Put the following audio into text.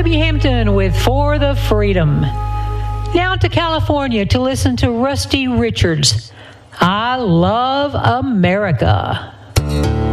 Debbie Hampton with For the Freedom. Now to California to listen to Rusty Richards. I Love America.